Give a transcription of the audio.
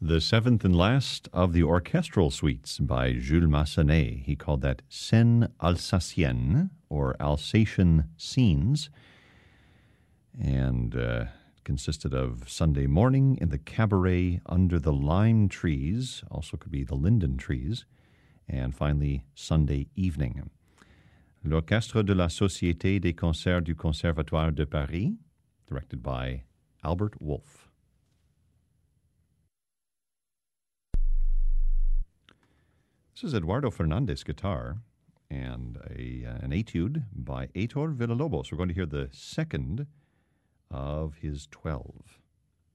The seventh and last of the orchestral suites by Jules Massenet. He called that Scènes Alsaciennes, or Alsatian Scenes, and consisted of Sunday morning in the cabaret under the lime trees, also could be the linden trees, and finally Sunday evening. L'Orchestre de la Société des Concerts du Conservatoire de Paris, directed by Albert Wolff. This is Eduardo Fernandez guitar and an etude by Heitor Villa-Lobos. We're going to hear the second of his 12.